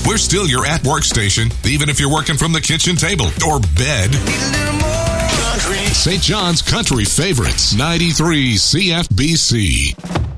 We're still your at-work station, even if you're working from the kitchen table or bed. St. John's Country Favorites, 93 CFBC.